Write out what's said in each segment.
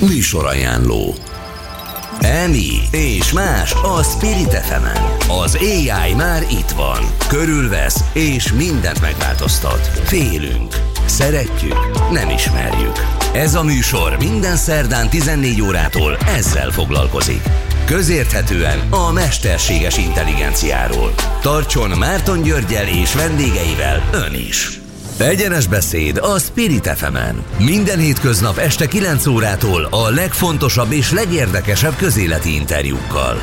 Műsorajánló. Emi és más a Spirit FM-en. Az AI már itt van. Körülvesz és mindent megváltoztat. Félünk, szeretjük, nem ismerjük. Ez a műsor minden szerdán 14 órától ezzel foglalkozik. Közérthetően a mesterséges intelligenciáról. Tartson Márton Györggyel és vendégeivel ön is. Egyenes beszéd a Spirit FM-en. Minden hétköznap este 9 órától a legfontosabb és legérdekesebb közéleti interjúkkal.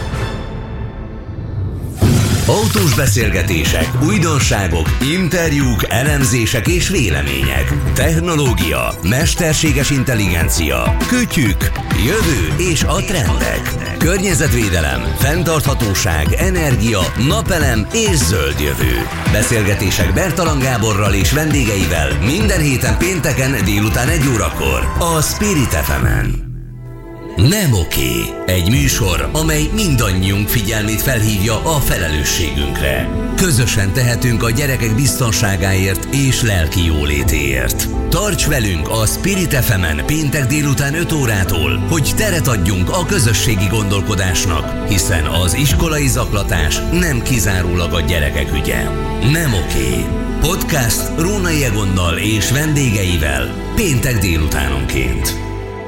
Autós beszélgetések, újdonságok, interjúk, elemzések és vélemények. Technológia, mesterséges intelligencia, kütyük, jövő és a trendek. Környezetvédelem, fenntarthatóság, energia, napelem és zöld jövő. Beszélgetések Bertalan Gáborral és vendégeivel minden héten pénteken délután 1 órakor a Spirit FM-en. Nem oké. Egy műsor, amely mindannyiunk figyelmét felhívja a felelősségünkre. Közösen tehetünk a gyerekek biztonságáért és lelki jólétéért. Tarts velünk a Spirit FM-en péntek délután 5 órától, hogy teret adjunk a közösségi gondolkodásnak, hiszen az iskolai zaklatás nem kizárólag a gyerekek ügye. Nem oké. Podcast Rónai Egonnal és vendégeivel péntek délutánonként.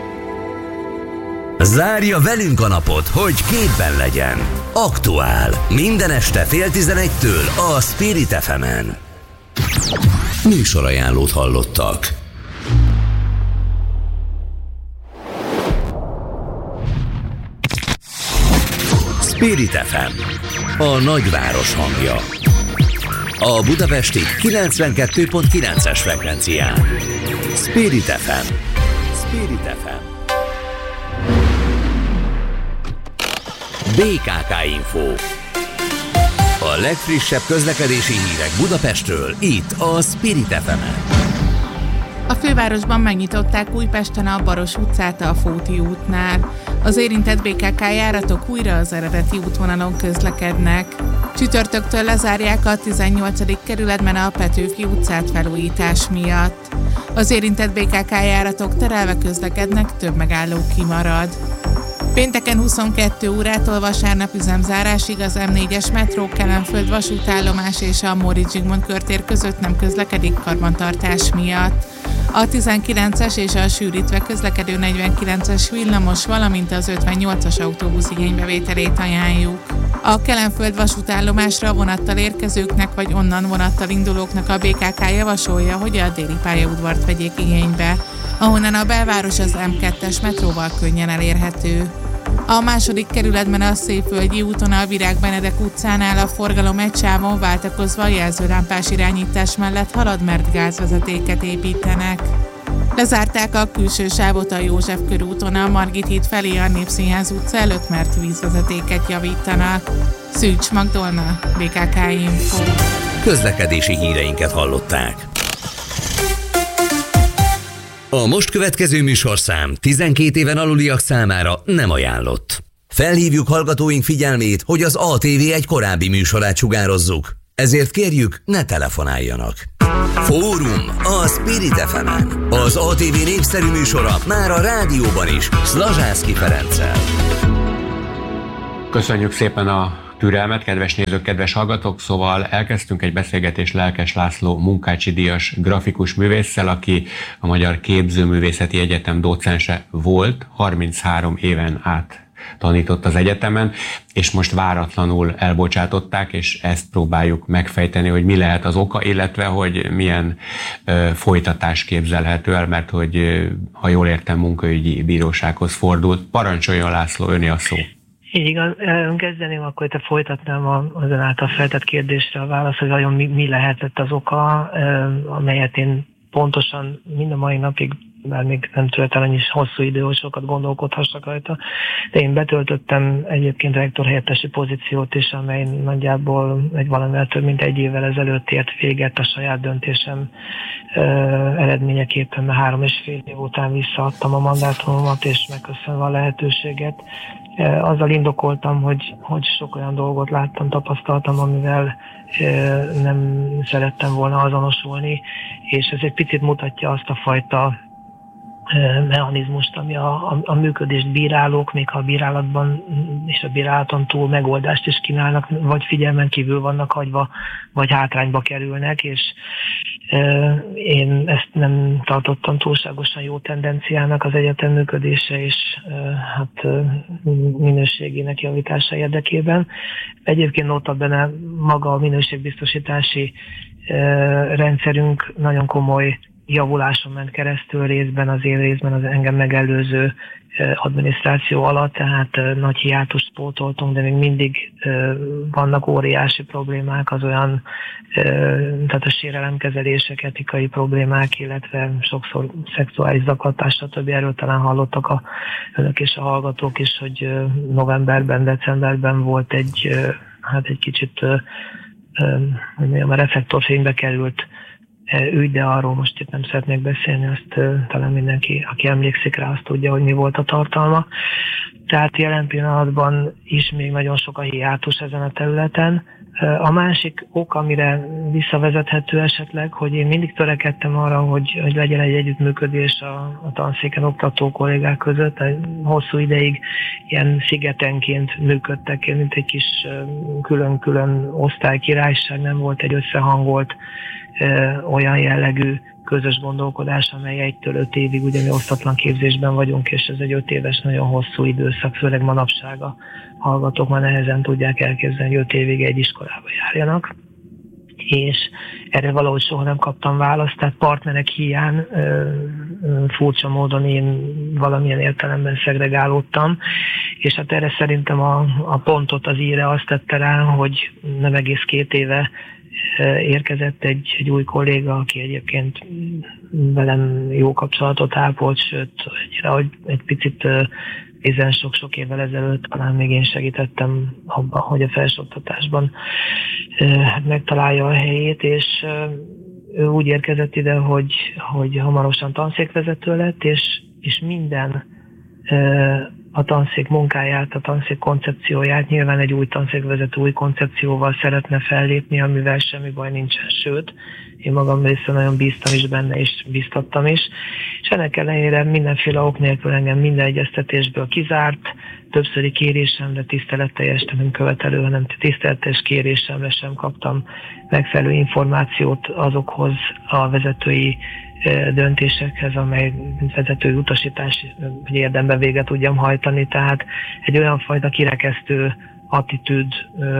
Zárja velünk a napot, hogy képben legyen. Aktuál. Minden este 10:30-től a Spirit FM-en. Műsorajánlót hallottak. Spirit FM. A nagyváros hangja. A budapesti 92.9-es frekvencián. Spirit FM. Spirit FM. BKK Info. A legfrissebb közlekedési hírek Budapestről, itt a Spirit FM-en. A fővárosban megnyitották Újpesten a Baros utcát a Fóti útnál. Az érintett BKK járatok újra az eredeti útvonalon közlekednek. Csütörtöktől lezárják a 18. kerületben a Petőfi utcát felújítás miatt. Az érintett BKK járatok terelve közlekednek, több megálló kimarad. Pénteken 22 órától vasárnap üzemzárásig az M4-es metró, Kelenföld vasútállomás és a Móricz Zsigmond körtér között nem közlekedik karbantartás miatt. A 19-es és a sűrítve közlekedő 49-es villamos, valamint az 58-as autóbusz igénybevételét ajánljuk. A Kelenföld vasútállomásra vonattal érkezőknek vagy onnan vonattal indulóknak a BKK javasolja, hogy a déli pályaudvart vegyék igénybe, ahonnan a belváros az M2-es metróval könnyen elérhető. A második kerületben a Szépvölgyi úton a Virág Benedek utcánál a forgalom egy sávon váltakozva jelzőlámpás irányítás mellett halad, mert gázvezetéket építenek. Lezárták a külső sávot a József körúton a Margit híd felé a Népszínház utca előtt, mert vízvezetéket javítanak. Szűcs Magdolna, BKK Info. Közlekedési híreinket hallották. A most következő műsorszám 12 éven aluliak számára nem ajánlott. Felhívjuk hallgatóink figyelmét, hogy az ATV egy korábbi műsorát sugározzuk. Ezért kérjük, ne telefonáljanak. Fórum a Spirit FM-en. Az ATV népszerű műsora már a rádióban is, Szlazsászky Ferenccel. Köszönjük szépen a türelmet, kedves nézők, kedves hallgatók, szóval elkezdtünk egy beszélgetést Lelkes László Munkácsi díjas grafikus művésszel, aki a Magyar Képzőművészeti Egyetem docense volt, 33 éven át tanított az egyetemen, és most váratlanul elbocsátották, és ezt próbáljuk megfejteni, hogy mi lehet az oka, illetve hogy milyen folytatás képzelhető el, mert hogy, ha jól értem, munkaügyi bírósághoz fordult. Parancsoljon, László, öné a szó. Így igaz, kezdeném, akkor te folytatnám az ön által feltett kérdésre a válasz, hogy vajon mi lehetett az oka, amelyet én pontosan mind a mai napig, bár még nem tölt el annyi hosszú idő, hogy sokat gondolkodhassak rajta, de én betöltöttem egyébként rektorhelyettesi pozíciót is, amely nagyjából valamivel több mint 1 évvel ezelőtt ért véget a saját döntésem eredményeképpen, mert 3,5 év után visszaadtam a mandátumomat, és megköszönve a lehetőséget. Azzal indokoltam, hogy sok olyan dolgot láttam, tapasztaltam, amivel nem szerettem volna azonosulni, és ez egy picit mutatja azt a fajta mechanizmust, ami a működést bírálók, még ha a bírálatban és a bírálaton túl megoldást is kínálnak, vagy figyelmen kívül vannak hagyva, vagy hátrányba kerülnek, és én ezt nem tartottam túlságosan jó tendenciának az egyetem működése és hát minőségének javítása érdekében. Egyébként notabene maga a minőségbiztosítási rendszerünk nagyon komoly javuláson ment keresztül részben az engem megelőző adminisztráció alatt, tehát nagy hiátust pótoltunk, de még mindig vannak óriási problémák, az olyan, tehát a sérelemkezelések, etikai problémák, illetve sokszor szexuális zaklatás, stb. Erről talán hallottak önök és a hallgatók is, hogy novemberben, decemberben volt egy kicsit, hogy mondjam, a reflektorfénybe került ügy, de arról most itt nem szeretnék beszélni, azt talán mindenki, aki emlékszik rá, azt tudja, hogy mi volt a tartalma. Tehát jelen pillanatban is még nagyon sok a hiátus ezen a területen. A másik ok, amire visszavezethető esetleg, hogy én mindig törekedtem arra, hogy legyen egy együttműködés a tanszéken oktató kollégák között. Hosszú ideig ilyen szigetenként működtek, mint egy kis külön-külön osztálykirályság, nem volt egy összehangolt olyan jellegű közös gondolkodás, amely 1-től 5 évig, ugye mi osztatlan képzésben vagyunk, és ez egy 5 éves, nagyon hosszú időszak, főleg manapság a hallgatók már nehezen tudják elképzelni, hogy 5 évig egy iskolába járjanak. És erre valahogy soha nem kaptam választ, tehát partnerek hiány furcsa módon én valamilyen értelemben szegregálódtam, és hát erre szerintem a pontot az íre azt tette rá, hogy nem egész 2 éve érkezett egy új kolléga, aki egyébként velem jó kapcsolatot ápolt, sőt, egy picit ezen sok-sok évvel ezelőtt talán még én segítettem abban, hogy a felsőoktatásban megtalálja a helyét, és ő úgy érkezett ide, hogy hamarosan tanszékvezető lett, és minden a tanszék munkáját, a tanszék koncepcióját, nyilván egy új tanszékvezető új koncepcióval szeretne fellépni, amivel semmi baj nincsen, sőt, én magam részben nagyon bíztam is benne, és bíztattam is, és ennek ellenére mindenféle ok nélkül engem minden egyeztetésből kizárt, többszöri kérésemre, tiszteletteljes, nem követelő, hanem tiszteletes kérésemre sem kaptam megfelelő információt azokhoz a vezetői döntésekhez, amely vezetői utasítás, hogy érdemben véget tudjam hajtani. Tehát egy olyan fajta kirekesztő attitűd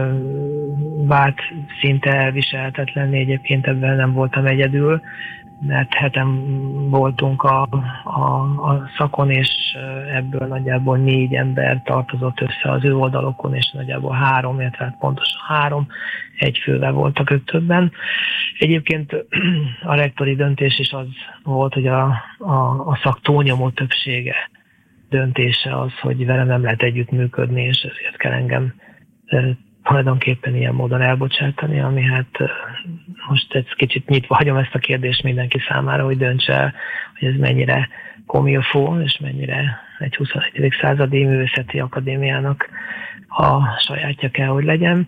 vált szinte elviselhetetlenné, egyébként ebben nem voltam egyedül, mert heten voltunk a szakon, és ebből nagyjából 4 ember tartozott össze az ő oldalokon, és nagyjából 3, illetve pontosan 3, egy fővel voltak ők többen. Egyébként a rektori döntés is az volt, hogy a szak túlnyomó többsége döntése az, hogy velem nem lehet együttműködni, és ezért kell engem tulajdonképpen ilyen módon elbocsátani, ami hát most egy kicsit nyitva hagyom ezt a kérdést mindenki számára, hogy döntse el, hogy ez mennyire komilfó, és mennyire egy 21. századi művészeti akadémiának a sajátja kell, hogy legyen.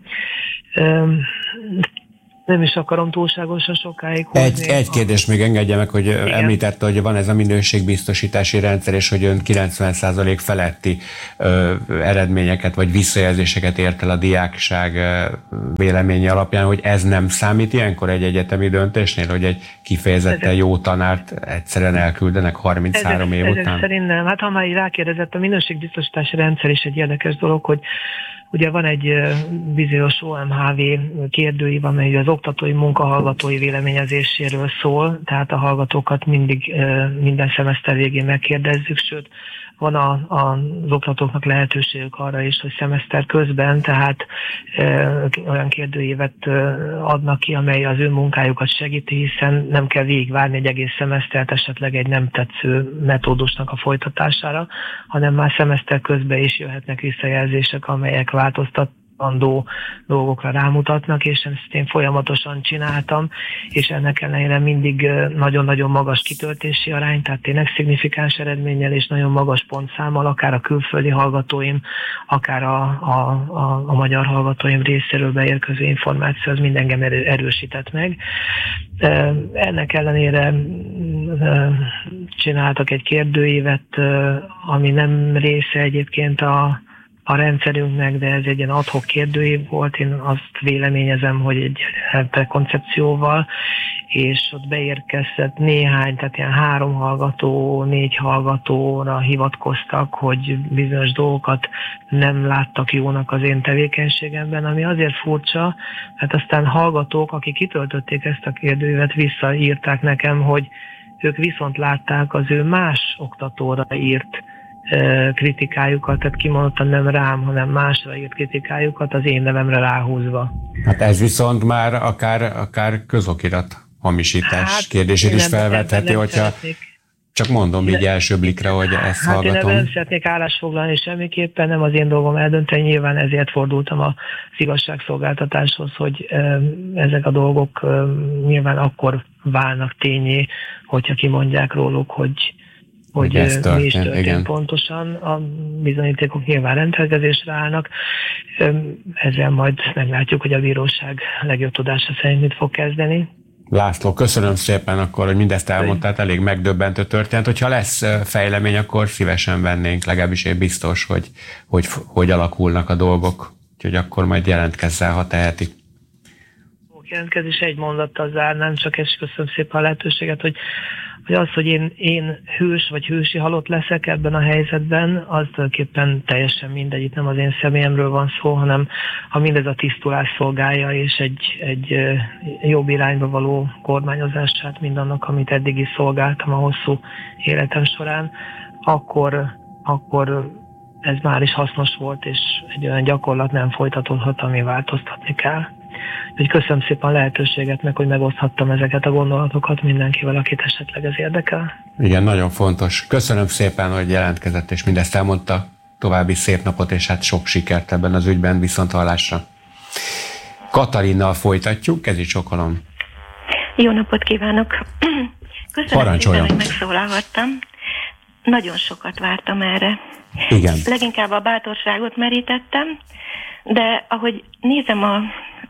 Nem is akarom túlságosan sokáig hozni. Egy kérdés még engedje meg, hogy igen. Említette, hogy van ez a minőségbiztosítási rendszer, és hogy ön 90% feletti eredményeket vagy visszajelzéseket ért el a diákság véleménye alapján, hogy ez nem számít ilyenkor egy egyetemi döntésnél, hogy egy kifejezetten jó tanárt egyszerűen elküldenek 33 év után? Ezek szerint nem. Hát ha már így rákérdezett, a minőségbiztosítási rendszer is egy érdekes dolog, hogy ugye van egy bizonyos OMHV kérdőív, amely az oktatói munkahallgatói véleményezéséről szól, tehát a hallgatókat mindig minden szemeszter végén megkérdezzük, sőt, van az oktatóknak lehetőségük arra is, hogy szemeszter közben, tehát olyan kérdőívet adnak ki, amely az ő munkájukat segíti, hiszen nem kell végigvárni egy egész szemesztert esetleg egy nem tetsző metódusnak a folytatására, hanem már szemeszter közben is jöhetnek visszajelzések, amelyek változtatandó dolgokra rámutatnak, és ezt én folyamatosan csináltam, és ennek ellenére mindig nagyon-nagyon magas kitöltési arány, tehát tényleg szignifikáns eredménnyel és nagyon magas pontszámmal, akár a külföldi hallgatóim, akár a magyar hallgatóim részéről beérkező információ, az mind engem erősített meg. Ennek ellenére csináltak egy kérdőívet, ami nem része egyébként a rendszerünknek, de ez egy ilyen ad-hoc kérdőív volt. Én azt véleményezem, hogy egy koncepcióval, és ott beérkezett néhány, tehát ilyen 3 hallgató, 4 hallgatóra hivatkoztak, hogy bizonyos dolgokat nem láttak jónak az én tevékenységemben, ami azért furcsa, mert aztán hallgatók, akik kitöltötték ezt a kérdőívet, visszaírták nekem, hogy ők viszont látták az ő más oktatóra írt kritikájukat, tehát kimondottan nem rám, hanem másra írt kritikájukat az én nevemre ráhúzva. Hát ez viszont már akár közokirat hamisítás kérdését is felvetheti, hogyha csak mondom így első blikre, hogy ezt hallgatom. Én nem szeretnék állásfoglalni semmiképpen, nem az én dolgom eldönteni, nyilván ezért fordultam az igazságszolgáltatáshoz, hogy ezek a dolgok nyilván akkor válnak tényé, hogyha kimondják róluk, hogy mi is történt igen. Pontosan. A bizonyítékok nyilván rendelkezésre állnak. Ezzel majd meglátjuk, hogy a bíróság legjobb tudása szerint mit fog kezdeni. László, köszönöm szépen akkor, hogy mindezt elmondtál, elég megdöbbentő történet. Hogyha lesz fejlemény, akkor szívesen vennénk, legalábbis én biztos, hogy alakulnak a dolgok. Úgyhogy akkor majd jelentkezzel, ha teheti. Jelentkezés egy mondattal zárnám, csak és köszönöm szépen a lehetőséget, hogy az, hogy én hős vagy hősi halott leszek ebben a helyzetben, az tulajdonképpen teljesen mindegy, itt nem az én személyemről van szó, hanem ha mindez a tisztulás szolgálja, és egy jobb irányba való kormányozását mindannak, amit eddig is szolgáltam a hosszú életem során, akkor ez már is hasznos volt, és egy olyan gyakorlat nem folytatódhat, ami változtatni kell. Úgyhogy köszönöm szépen a lehetőséget, meg hogy megoszthattam ezeket a gondolatokat mindenkivel, akit esetleg ez érdekel. Igen, nagyon fontos. Köszönöm szépen, hogy jelentkezett, és mindezt elmondta. További szép napot, és hát sok sikert ebben az ügyben, viszonthallásra. Katalinnal folytatjuk, ez is Csokolom. Jó napot kívánok! Köszönöm szépen, hogy megszólalhattam. Nagyon sokat vártam erre. Igen. Leginkább a bátorságot merítettem, de ahogy nézem a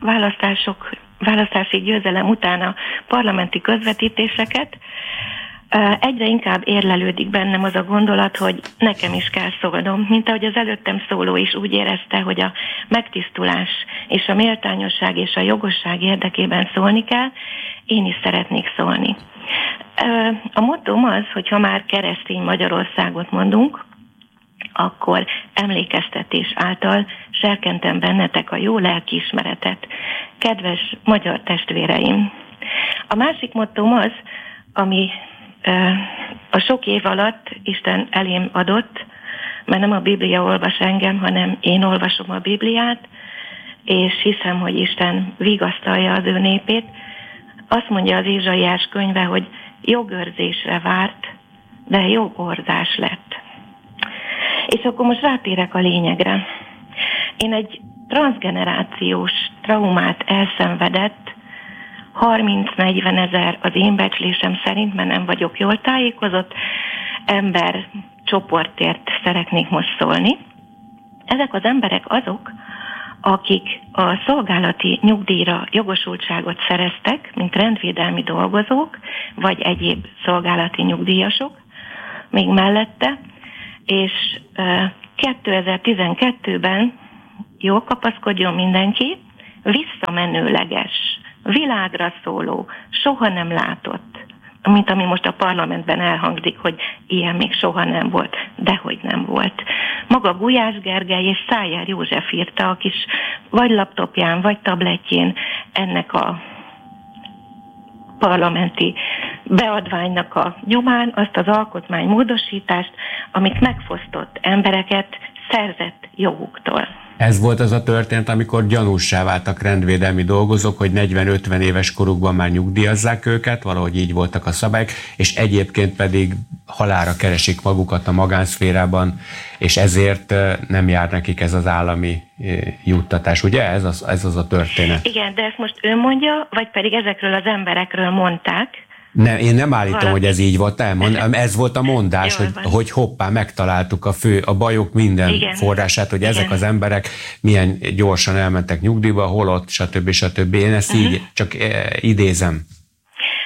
választási győzelem után a parlamenti közvetítéseket, egyre inkább érlelődik bennem az a gondolat, hogy nekem is kell szólnom, mint ahogy az előttem szóló is úgy érezte, hogy a megtisztulás és a méltányosság és a jogosság érdekében szólni kell, én is szeretnék szólni. A mottom az, hogy ha már keresztény Magyarországot mondunk, akkor emlékeztetés által serkentem bennetek a jó lelkiismeretet, kedves magyar testvéreim. A másik mottom az, ami a sok év alatt Isten elém adott, mert nem a Biblia olvas engem, hanem én olvasom a Bibliát, és hiszem, hogy Isten vigasztalja az ő népét. Azt mondja az Ézsaiás könyve, hogy jogőrzésre várt, de jogordás lett. És akkor most rátérek a lényegre. Én egy transzgenerációs traumát elszenvedett 30-40 ezer, az én becslésem szerint, mert nem vagyok jól tájékozott, ember csoportért szeretnék most szólni. Ezek az emberek azok, akik a szolgálati nyugdíjra jogosultságot szereztek, mint rendvédelmi dolgozók, vagy egyéb szolgálati nyugdíjasok, még mellette, és 2012-ben, jól kapaszkodjon mindenki, visszamenőleges, világra szóló, soha nem látott, mint ami most a parlamentben elhangzik, hogy ilyen még soha nem volt, dehogy nem volt. Maga Gulyás Gergely és Szájer József írta a kis vagy laptopján, vagy tabletjén ennek a parlamenti beadványnak a nyomán azt az alkotmánymódosítást, amit megfosztott embereket szerzett joguktól. Ez volt az a történet, amikor gyanússá váltak rendvédelmi dolgozók, hogy 40-50 éves korukban már nyugdíjazzák őket, valahogy így voltak a szabályok, és egyébként pedig halálra keresik magukat a magánszférában, és ezért nem jár nekik ez az állami juttatás. Ugye? Ez az a történet. Igen, de ezt most ő mondja, vagy pedig ezekről az emberekről mondták? Nem, én nem állítom, hogy ez így volt, ez volt a mondás, hogy hoppá, megtaláltuk a bajok minden forrását, hogy ezek az emberek milyen gyorsan elmentek nyugdíjba, holott, stb. Én ezt így csak idézem.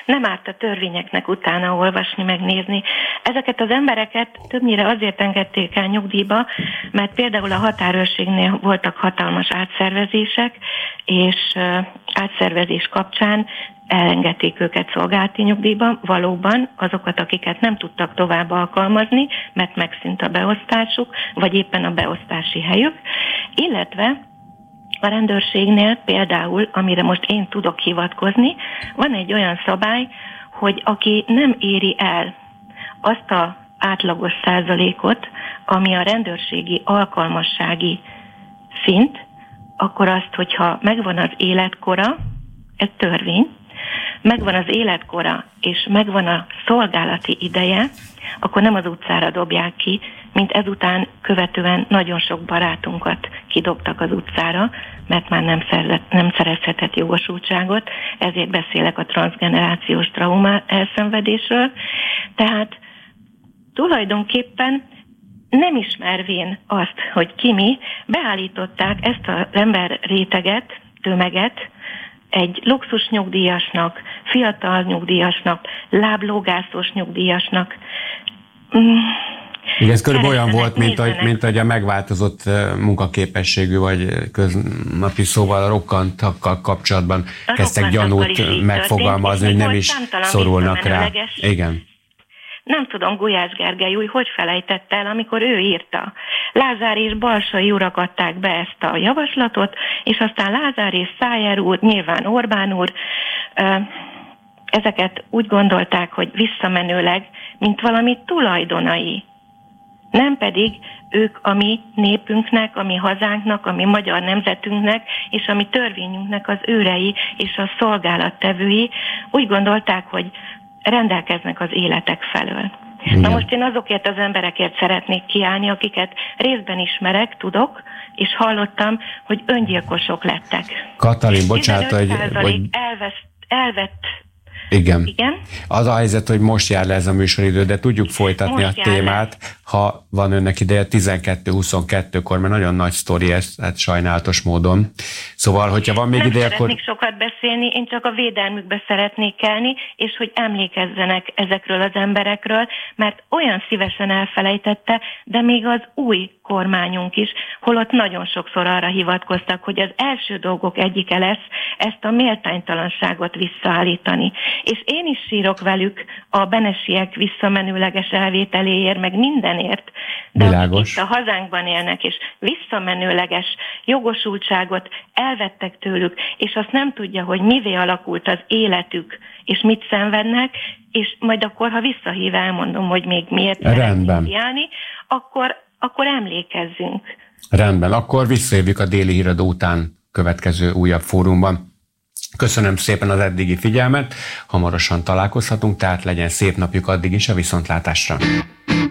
Nem árt a törvényeknek utána olvasni, megnézni. Ezeket az embereket többnyire azért engedték el nyugdíjba, mert például a határőrségnél voltak hatalmas átszervezések, és átszervezés kapcsán elengedték őket szolgálati nyugdíjba, valóban azokat, akiket nem tudtak tovább alkalmazni, mert megszűnt a beosztásuk, vagy éppen a beosztási helyük, illetve a rendőrségnél például, amire most én tudok hivatkozni, van egy olyan szabály, hogy aki nem éri el azt az átlagos százalékot, ami a rendőrségi alkalmassági szint, akkor azt, hogyha megvan az életkora, ez törvény, megvan az életkora, és megvan a szolgálati ideje, akkor nem az utcára dobják ki, mint ezután követően nagyon sok barátunkat kidobtak az utcára, mert már nem szerezhetett jogosultságot, ezért beszélek a transzgenerációs trauma elszenvedésről. Tehát tulajdonképpen nem ismervén azt, hogy ki mi, beállították ezt az emberréteget, tömeget, egy luxus nyugdíjasnak, fiatal nyugdíjasnak, láblógászos nyugdíjasnak. Igen, ez körülbelül olyan volt, mint hogy a megváltozott munkaképességű vagy köznapi szóval a rokkantakkal kapcsolatban kezdtek gyanút megfogalmazni, hogy nem is szorulnak rá. Igen. Nem tudom, Gulyás Gergely új hogy felejtette el, amikor ő írta. Lázár és Balsai urak adták be ezt a javaslatot, és aztán Lázár és Szájer úr, nyilván Orbán úr, ezeket úgy gondolták, hogy visszamenőleg, mint valami tulajdonai. Nem pedig ők a mi népünknek, a mi hazánknak, a mi magyar nemzetünknek, és a mi törvényünknek az őrei és a szolgálattevői. Úgy gondolták, hogy rendelkeznek az életek felől. Igen. Na most én azokért az emberekért szeretnék kiállni, akiket részben ismerek, tudok, és hallottam, hogy öngyilkosok lettek. Katalin, bocsánat, hogy elvett. Igen. Az a helyzet, hogy most jár le ez a műsoridő, de tudjuk folytatni most a témát, ha van önnek ideje 12-22-kor, mert nagyon nagy sztori ez, hát sajnálatos módon. Szóval, hogyha van még ideje, akkor... Nem szeretnék sokat beszélni, én csak a védelmükbe szeretnék kelni, és hogy emlékezzenek ezekről az emberekről, mert olyan szívesen elfelejtette, de még az új kormányunk is, holott nagyon sokszor arra hivatkoztak, hogy az első dolgok egyike lesz ezt a méltánytalanságot visszaállítani. És én is sírok velük a benesiek visszamenőleges elvételéért, meg mindenért, de akik itt a hazánkban élnek, és visszamenőleges jogosultságot elvettek tőlük, és azt nem tudja, hogy mivé alakult az életük, és mit szenvednek, és majd akkor, ha visszahív, elmondom, hogy még miért szeretnék járni, akkor emlékezzünk. Rendben, akkor visszajövünk a Déli Híradó után következő újabb fórumban. Köszönöm szépen az eddigi figyelmet, hamarosan találkozhatunk, tehát legyen szép napjuk addig is, a viszontlátásra.